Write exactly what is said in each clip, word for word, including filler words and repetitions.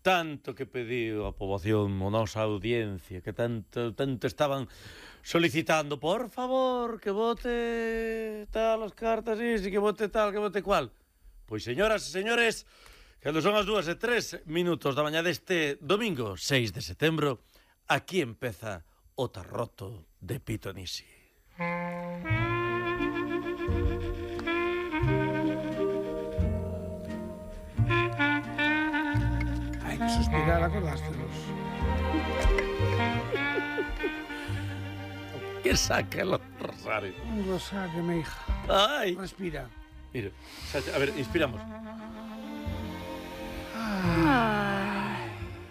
tanto que pediu a poboación, a nosa audiencia, que tanto, tanto estaban solicitando, por favor, que vote tal as cartas, e que vote tal, que vote cual. Pois, señoras e señores, cando son as dúas e tres minutos da mañá deste domingo, seis de setembro, aquí empeza o tarroto de Pitonisi. Hai que suspirar, acordástelos. Que saca el rosario. Un rosario, mi hija. Ai. Respira. Mira, a ver, inspiramos. Ay.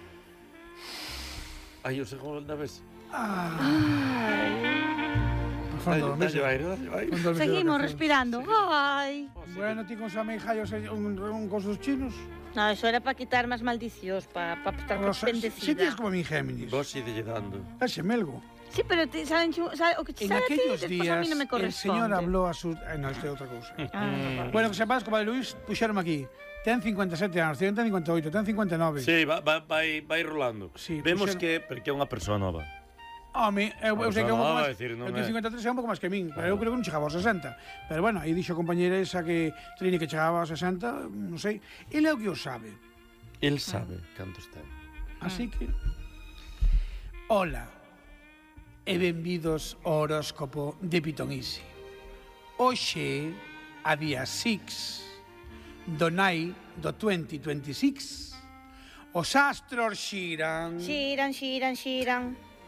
Ai, o segunda vez. Ay. Fondo, Dalle baile, dalle baile. Seguimos respirando. Ay. Bueno, ti con su amiga yo sé un, un con sus chinos. No, eso era para quitar más maldicións, para pa estar Rosa, bendecida. si tienes como mi Géminis. Vos si de dando. Haxe melgo. Sí, pero te, saben, saben, o que te En sabe a ti, aquellos despois días, a mí no me el corresponde. señor habló a su... Ay, no, esto es otra cosa. Ah, Bueno, que sepas, compadre Luis, puxeron aquí. Ten cincuenta e sete anos, ten cincuenta e oito, ten cincuenta e nove. Sí, va, va, vai, vai rolando. Sí, Vemos puxeron- que, porque é unha persoa nova. Home, eu, eu sei que é un pouco Ah, máis... vai decir, non eu tenho é. cincuenta e tres, é un pouco máis que min, pero eu creo que non chegaba aos sesenta. Pero bueno, aí dixo a compañera esa que Trini que chegaba aos sesenta, non sei. Ele é o que o sabe. El sabe cantos ten. Así que... Hola, e benvidos ao horóscopo de Pitonisi. Hoxe, a día seis do nai do vinte veintiséis, os astros xiran xiran, xiran, xiran.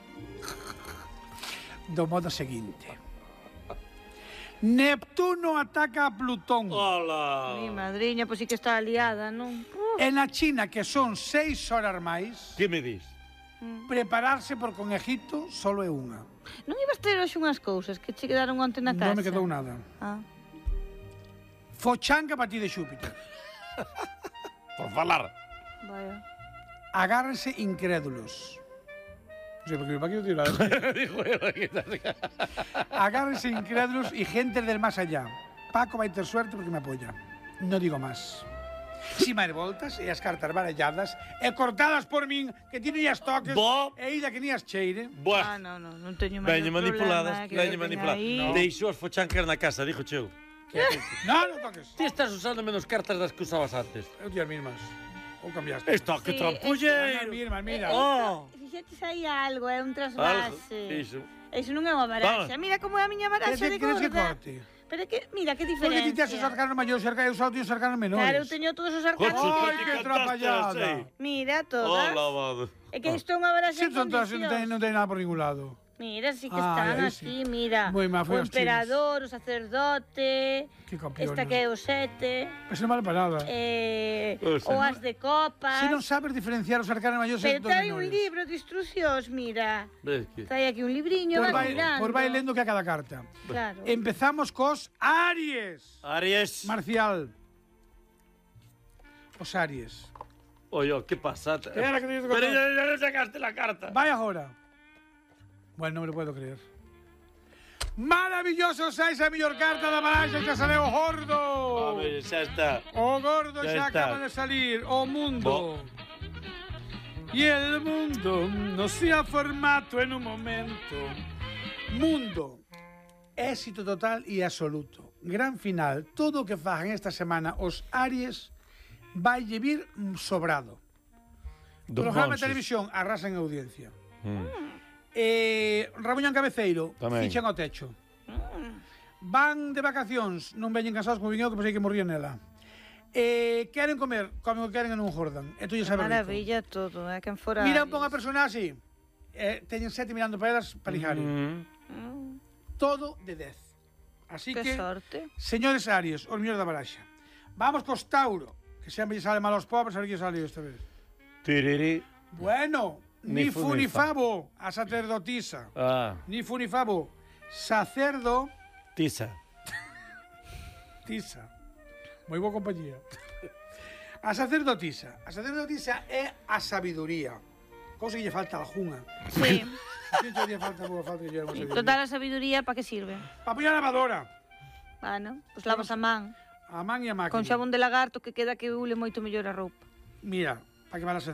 do modo seguinte. Neptuno ataca a Plutón. Hola! Mi madriña, pois sí que está aliada, non? Uh, E na China, que son seis horas máis, Que me dis? prepararse porque con Egipto solo é unha. non ibas ter hoxe unhas cousas que che quedaron onte na casa? Non me quedou nada. Ah. Fochanga para ti de Xúpiter. Por falar. Vaya. Agárrense incrédulos. Non sei, porque para que eu tiro nada. Dijo eu aquí. Agárrense incrédulos y gente del más allá. Paco vai ter suerte porque me apoya. No digo más. Si máis voltas e as cartas baralladas e cortadas por min, que ti ni as toques, Bo. e illa que ni as cheire. Ah, Buah. no, no, non teño Veño maior manipuladas, problema, que veño veña manipuladas. aí. No. Deixou as fochancas na casa, dijo cheu. No, non toques. Ti estás usando menos cartas das que usabas antes. Eu ti as mismas. Ou cambiaste. Está, que Sí, As trampulleiro. mismas, mira. Oh. Fixetes aí algo, é un Algo, trasvase. iso. Eso non é unha baraxa. Vamos. Mira como é a miña baraxa de Queres queres que gorda. corte? Pero é que, mira, que Porque diferencia. ti tes os arcanos maiores e eu só teño os arcanos menores. Claro, eu teño todos os Cocho, arcanos. tú Ai, ti que cantaste trapallada. as seis. Mira, Oh, todas. lavado. É que isto é unha baraxa Si en son todas, non ten, condicións. non ten nada por ningún lado. Mira, sí que Ah, están aí sí. aquí, mira. Moi má, foi O aos emperador, o sacerdote, Que campeona. esta que é o sete, Eso non vale para nada. eh, O sea, o as de copas. Se non sabes diferenciar os arcanos maiores e Pero dos trae un menores. libro de instruccións, mira. Ves que... Trae aquí un libriño, Por vas vai, mirando. por vai lendo que a cada carta. Claro. Empezamos cos Aries. Aries. Marcial. Os Aries. Oye, ¿qué pasa? Espera, que te digo que Pero todo. ya, ya no sacaste la carta. Vai agora. Bueno, non me lo puedo creer. Maravilloso, sais a mellor carta da baraxa, xa sale o gordo. A ver, xa está. O gordo Ya xa está. acaba de salir. O mundo. Y el mundo no se ha formato en un momento. Mundo. Éxito total e absoluto. Gran final. Todo o que fagan esta semana os Aries vai vir sobrado. Don Programa de Conxos. televisión arrasan en audiencia. Mm. Eh, Ramuñán Cabeceiro Tamén. fichan ao techo. Van de vacacións, non veñen cansados como viñeu que pensei que morría nela. Eh, queren comer, comen o que queren e non jordan. E tú lle sabes rico. Maravilla todo, é quen fora. Mira un pouco a personaxe. Eh, teñen sete mirando para elas para ligar. Mm. Mm, Todo de dez. Así que que, sorte. señores Aries, os mellores da baraxa. Vamos cos Tauro, que sempre lle sale mal aos pobres, a ver que sale esta vez. Tiriri. Bueno, ni, Ni fu fu ni ni fa. favo, a sacerdotisa. Ah, Ni fu ni favo, sacerdo, Tisa. tisa. Moi boa compañía. A sacerdotisa. A sacerdotisa é a sabiduría. Cousa que lle falta algunha. Sí. Siento que lle falta boa falta que lle Sí, total a sabiduría, para que sirve? Para poñer a lavadora. Bueno, pois pues lavas a man. A man e a máquina. Con xabón de lagarto que queda que ule moito mellor a roupa. Mira, para que van as